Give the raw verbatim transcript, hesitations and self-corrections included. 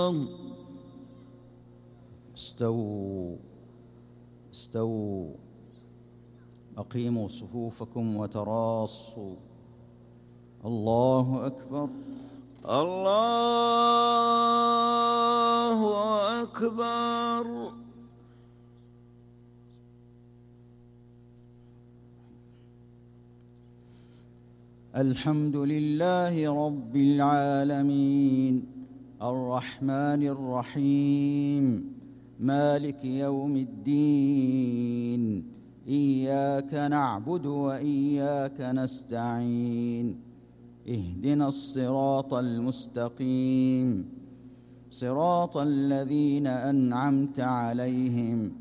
استووا استووا أقيموا صفوفكم وتراصوا. الله أكبر. الله أكبر. الحمد لله رب العالمين الرحمن الرحيم مالك يوم الدين إياك نعبد وإياك نستعين اهدنا الصراط المستقيم صراط الذين أنعمت عليهم